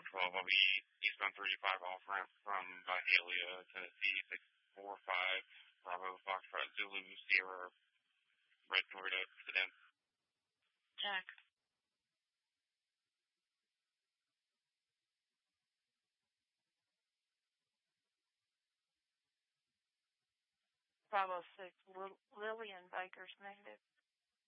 12. I'll be eastbound 35 off ramp from Vidalia, Tennessee, 645 Bravo Foxtrot Zulu Sierra Red Toyota sedan. Jack. Bravo 6 Lillian Bikers negative.